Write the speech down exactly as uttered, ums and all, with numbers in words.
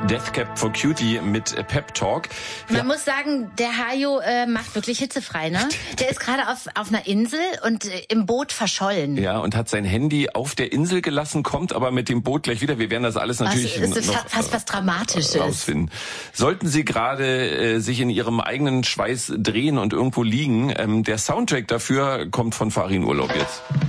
Death Cab for Cutie mit Pep Talk. Man ja. muss sagen, der Hajo äh, macht wirklich hitzefrei, ne? Der ist gerade auf, auf einer Insel und äh, im Boot verschollen. Ja, und hat sein Handy auf der Insel gelassen, kommt aber mit dem Boot gleich wieder. Wir werden das alles natürlich also, es ist noch fast was Dramatisches. rausfinden. Sollten Sie gerade äh, sich in Ihrem eigenen Schweiß drehen und irgendwo liegen, ähm, der Soundtrack dafür kommt von Farin Urlaub jetzt.